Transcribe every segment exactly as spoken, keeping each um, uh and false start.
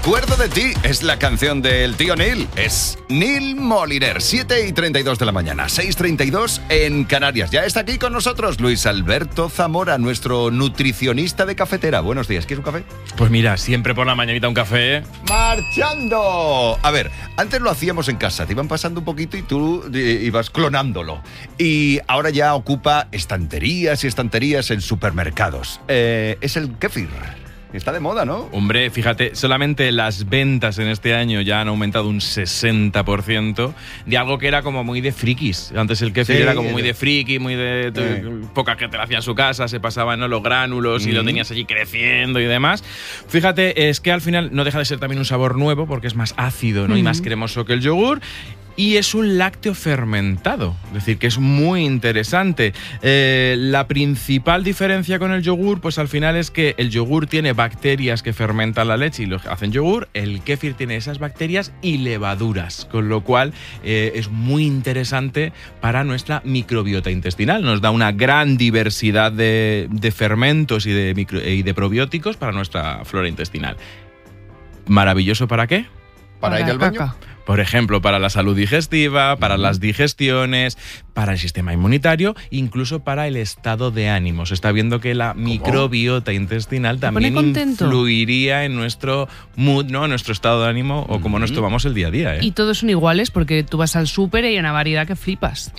acuerdo de ti es la canción del tío Neil. Es Neil Moliner, siete y treinta y dos de la mañana, seis y treinta y dos en Canarias. Ya está aquí con nosotros Luis Alberto Zamora, nuestro nutricionista de cafetera. Buenos días, ¿quieres un café? Pues mira, siempre por la mañanita un café. ¡Marchando! A ver, antes lo hacíamos en casa, te iban pasando un poquito y tú eh, ibas clonándolo. Y ahora ya ocupa estanterías y estanterías en supermercados. Eh, es el kéfir. Está de moda, ¿no? Hombre, fíjate, solamente las ventas en este año ya han aumentado un sesenta por ciento de algo que era como muy de frikis. Antes el kéfir sí, era como muy de friki, muy de... de sí. Poca gente lo hacía en su casa, se pasaban, ¿no?, los gránulos mm. y lo tenías allí creciendo y demás. Fíjate, es que al final no deja de ser también un sabor nuevo porque es más ácido, ¿no? Mm. y más cremoso que el yogur. Y es un lácteo fermentado, es decir, que es muy interesante. Eh, la principal diferencia con el yogur, pues al final es que el yogur tiene bacterias que fermentan la leche y lo hacen yogur. El kéfir tiene esas bacterias y levaduras, con lo cual eh, es muy interesante para nuestra microbiota intestinal. Nos da una gran diversidad de, de fermentos y de, micro, y de probióticos para nuestra flora intestinal. ¿Maravilloso para qué? ¿Para, para ir al baño? Por ejemplo, para la salud digestiva, para uh-huh. las digestiones, para el sistema inmunitario, incluso para el estado de ánimo. Se está viendo que la ¿Cómo? microbiota intestinal también influiría en nuestro mood, ¿no?, en nuestro estado de ánimo uh-huh. o cómo nos tomamos el día a día, ¿eh? Y todos son iguales porque tú vas al súper y hay una variedad que flipas.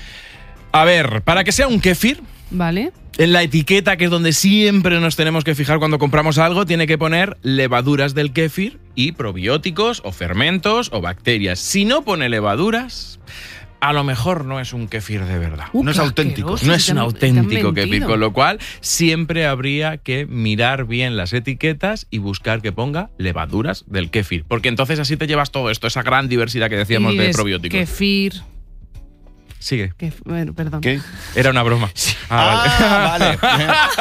A ver, para que sea un kéfir... Vale. En la etiqueta, que es donde siempre nos tenemos que fijar cuando compramos algo, tiene que poner levaduras del kéfir y probióticos o fermentos o bacterias. Si no pone levaduras, a lo mejor no es un kéfir de verdad. Uh, no es auténtico. No es un auténtico kéfir, con lo cual siempre habría que mirar bien las etiquetas y buscar que ponga levaduras del kéfir. Porque entonces así te llevas todo esto, esa gran diversidad que decíamos y de probióticos. Kéfir... Sigue. ¿Qué? Bueno, perdón. ¿Qué? Era una broma. Ah, vale. vale.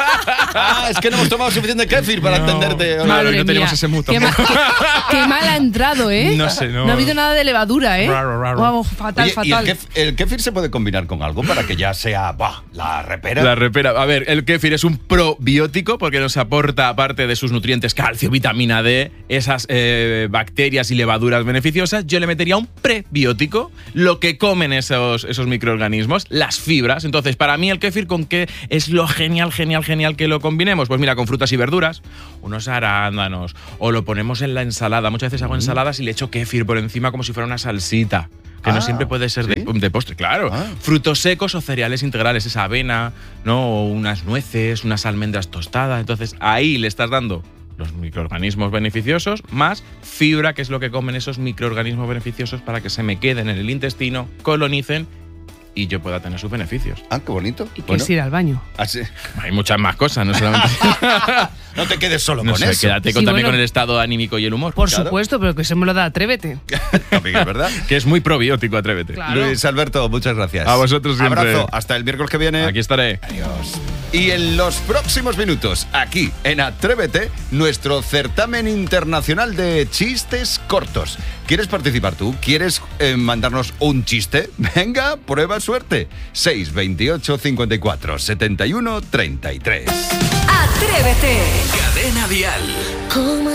Ah, es que no hemos tomado suficiente kéfir para no, entenderte. Claro, no teníamos ese mutuo. Qué, ma qué, qué mal ha entrado, ¿eh? No sé, no. No ha habido nada de levadura, ¿eh? Raro, raro. Wow, fatal, Oye, fatal. ¿y el, kéfir, el kéfir se puede combinar con algo para que ya sea bah, la repera? La repera. A ver, el kéfir es un probiótico porque nos aporta, aparte de sus nutrientes, calcio, vitamina D, esas eh, bacterias y levaduras beneficiosas. Yo le metería un prebiótico, lo que comen esos, esos microorganismos, las fibras. Entonces, para mí el kéfir, ¿con qué es lo genial, genial, genial que lo combinemos? Pues mira, con frutas y verduras, unos arándanos, o lo ponemos en la ensalada. Muchas veces hago mm. ensaladas y le echo kéfir por encima como si fuera una salsita, que ah, no siempre puede ser ¿sí? de, de postre, claro. Ah. Frutos secos o cereales integrales, esa avena, ¿no? O unas nueces, unas almendras tostadas. Entonces, ahí le estás dando los microorganismos beneficiosos más fibra, que es lo que comen esos microorganismos beneficiosos para que se me queden en el intestino, colonicen y yo pueda tener sus beneficios. Ah, qué bonito. Y que bueno. es ir al baño. ¿Ah, sí? Hay muchas más cosas, no solamente... No te quedes solo no con sé, eso. Quédate con, sí, también bueno, con el estado anímico y el humor. Por claro. supuesto, pero que se me lo da Atrévete. También es verdad. Que es muy probiótico, Atrévete. Claro. Luis Alberto, muchas gracias. A vosotros siempre. Abrazo. Hasta el miércoles que viene. Aquí estaré. Adiós. Y en los próximos minutos, aquí en Atrévete, nuestro certamen internacional de chistes cortos. ¿Quieres participar tú? ¿Quieres eh, mandarnos un chiste? Venga, prueba suerte. seis veintiocho cincuenta y cuatro setenta y uno treinta y tres. Atrévete. Cadena Dial.